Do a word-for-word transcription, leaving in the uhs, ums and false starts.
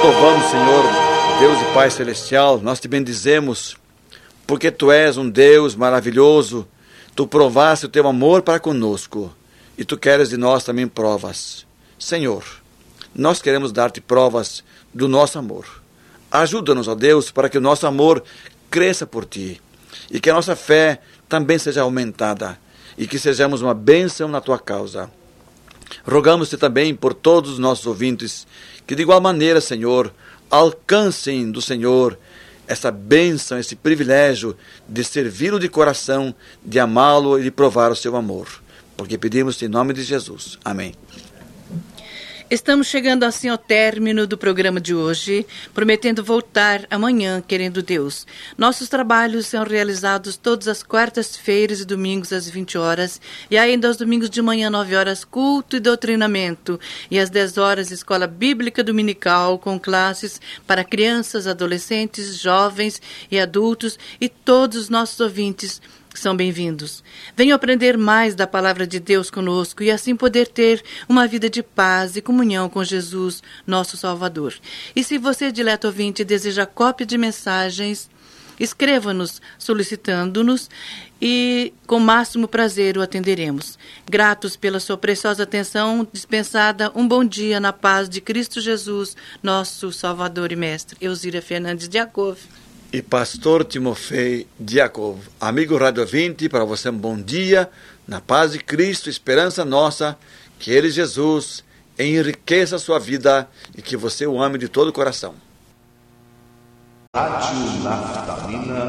louvamos, Senhor, Deus e Pai Celestial, nós te bendizemos, porque Tu és um Deus maravilhoso, Tu provaste o Teu amor para conosco, e Tu queres de nós também provas. Senhor, nós queremos dar-te provas do nosso amor. Ajuda-nos, ó Deus, para que o nosso amor cresça por Ti, e que a nossa fé também seja aumentada, e que sejamos uma bênção na Tua causa. Rogamos-te também por todos os nossos ouvintes, que de igual maneira, Senhor, alcancem do Senhor essa bênção, esse privilégio de servi-lo de coração, de amá-lo e de provar o seu amor. Porque pedimos em nome de Jesus. Amém. Estamos chegando assim ao término do programa de hoje, prometendo voltar amanhã, querendo Deus. Nossos trabalhos são realizados todas as quartas-feiras e domingos às vinte horas, e ainda aos domingos de manhã, nove horas, culto e doutrinamento, e às dez horas, escola bíblica dominical, com classes para crianças, adolescentes, jovens e adultos, e todos os nossos ouvintes são bem-vindos. Venham aprender mais da palavra de Deus conosco e assim poder ter uma vida de paz e comunhão com Jesus, nosso Salvador. E se você, dileto ouvinte, deseja cópia de mensagens, escreva-nos solicitando-nos e com máximo prazer o atenderemos. Gratos pela sua preciosa atenção dispensada, um bom dia na paz de Cristo Jesus, nosso Salvador e Mestre. Eusíria Fernandes de Jacob. E pastor Timofei Diakov. Amigo Rádio ouvinte, para você um bom dia, na paz de Cristo, esperança nossa, que Ele, Jesus, enriqueça a sua vida e que você o ame de todo o coração. Rádio Naftalina